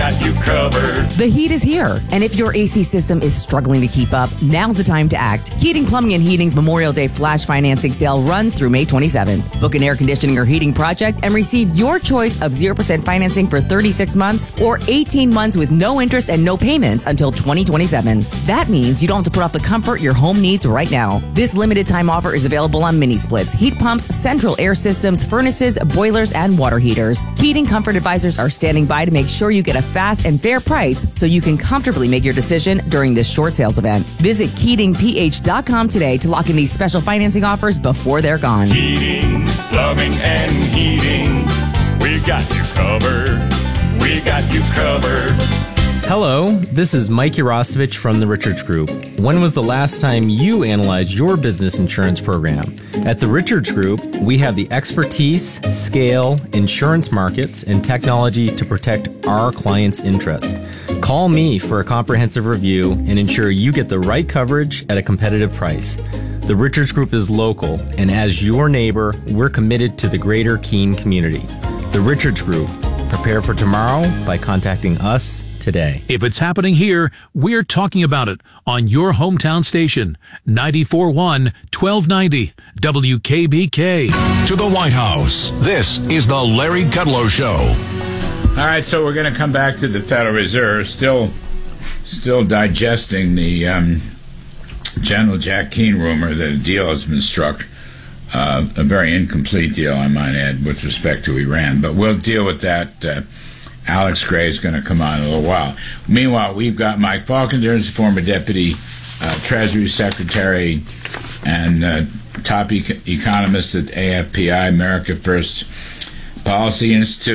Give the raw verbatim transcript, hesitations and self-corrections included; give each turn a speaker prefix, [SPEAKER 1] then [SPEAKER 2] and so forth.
[SPEAKER 1] got you covered.
[SPEAKER 2] The heat is here, and if your A C system is struggling to keep up, now's the time to act. Heating, Plumbing, and Heating's Memorial Day Flash Financing Sale runs through May twenty-seventh. Book an air conditioning or heating project and receive your choice of zero percent financing for thirty-six months or eighteen months with no interest and no payments until twenty twenty-seven. That means you don't have to put off the comfort your home needs right now. This limited time offer is available on mini splits, heat pumps, central air systems, furnaces, boilers, and water heaters. Heating Comfort Advisors are standing by to make sure you get a fast and fair price so you can comfortably make your decision during this short sales event. Visit Keating P H dot com today to lock in these special financing offers before they're gone.
[SPEAKER 1] Heating, plumbing, and heating. We got you covered. We got you covered.
[SPEAKER 3] Hello, this is Mike Urosevich from the Richards Group. When was the last time you analyzed your business insurance program? At the Richards Group, we have the expertise, scale, insurance markets, and technology to protect our clients' interest. Call me for a comprehensive review and ensure you get the right coverage at a competitive price. The Richards Group is local, and as your neighbor, we're committed to the greater Keene community. The Richards Group. Prepare for tomorrow by contacting us today.
[SPEAKER 4] If it's happening here, we're talking about it on your hometown station, ninety-four point one, twelve ninety W K B K.
[SPEAKER 5] To the White House, this is the Larry Kudlow Show.
[SPEAKER 6] All right, so we're going to come back to the Federal Reserve, still still digesting the um, General Jack Keane rumor that a deal has been struck. Uh, a very incomplete deal, I might add, with respect to Iran. But we'll deal with that. Uh, Alex Gray is going to come on in a little while. Meanwhile, we've got Mike Falconer, the former Deputy uh, Treasury Secretary and uh, top e- economist at A F P I, America First Policy Institute.